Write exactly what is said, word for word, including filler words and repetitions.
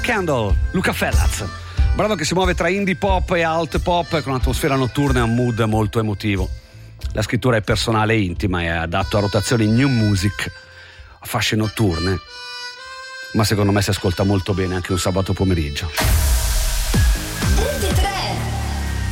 Candle, Luca Fellaz, brano che si muove tra indie pop e alt pop con un'atmosfera notturna e un mood molto emotivo. La scrittura è personale e intima e è adatto a rotazioni new music, a fasce notturne, ma secondo me si ascolta molto bene anche un sabato pomeriggio.